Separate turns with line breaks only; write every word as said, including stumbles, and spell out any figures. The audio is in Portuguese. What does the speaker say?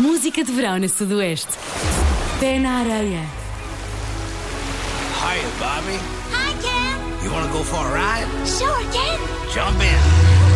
Música de verão na Sudoeste. Pé na areia.
Hiya, Bobby.
Hi, Ken.
You wanna go for a ride?
Sure, Ken.
Jump in.